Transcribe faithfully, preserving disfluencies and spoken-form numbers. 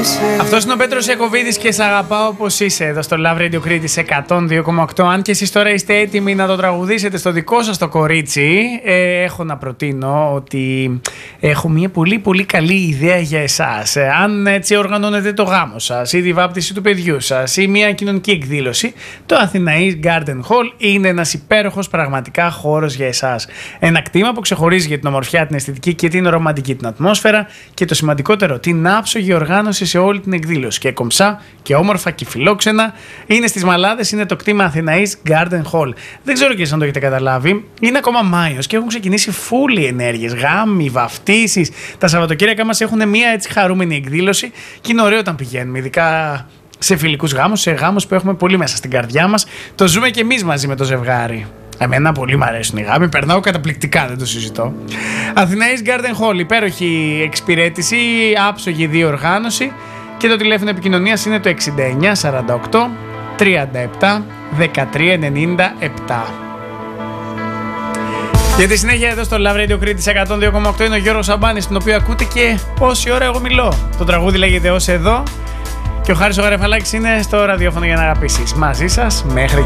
Αυτός είναι ο Πέτρος Ιακωβίδης και σ' αγαπάω όπως είσαι εδώ στο Love Radio Κρήτης εκατόν δύο κόμμα οκτώ. Αν και εσείς τώρα είστε έτοιμοι να το τραγουδήσετε στο δικό σας το κορίτσι, ε, έχω να προτείνω ότι έχω μια πολύ πολύ καλή ιδέα για εσάς. Ε, αν έτσι οργανώνετε το γάμο σας ή τη βάπτιση του παιδιού σας ή μια κοινωνική εκδήλωση, το Αθηναής Garden Hall είναι ένας υπέροχος πραγματικά χώρος για εσάς. Ένα κτήμα που ξεχωρίζει για την ομορφιά, την αισθητική και την ρομαντική την ατμόσφαιρα και το σημαντικότερο, την άψογη οργάνωση σε όλη την εκδήλωση. Και κομψά και όμορφα και φιλόξενα. Είναι στις Μαλάδες, είναι το κτήμα Αθηναής Garden Hall. Δεν ξέρω και εσείς αν το έχετε καταλάβει. Είναι ακόμα Μάιος και έχουν ξεκινήσει φούλοι ενέργειες. Γάμοι, βαφτίσεις. Τα Σαββατοκύριακα μας έχουν μια έτσι χαρούμενη εκδήλωση και είναι ωραίο όταν πηγαίνουμε, ειδικά σε φιλικούς γάμους, σε γάμους που έχουμε πολύ μέσα στην καρδιά μας. Το ζούμε και εμείς μαζί με το ζευγάρι. Εμένα πολύ μ' αρέσουν οι γάμοι, περνάω καταπληκτικά, δεν το συζητώ. Αθηναής Garden Hall, υπέροχη εξυπηρέτηση, άψογη διοργάνωση και το τηλέφωνο επικοινωνίας είναι το εξήντα εννιά σαράντα οκτώ τριάντα επτά δεκατρία ενενήντα επτά. Για τη συνέχεια εδώ στο Love Radio Κρήτης εκατόν δύο κόμμα οκτώ είναι ο Γιώργος Σαμπάνης, τον οποίο ακούτε και πόση ώρα εγώ μιλώ. Το τραγούδι λέγεται «Ως εδώ» και ο Χάρης ο Γαρεφαλάκης είναι στο ραδιόφωνο για να αγαπήσεις. Μαζί σας μέχρι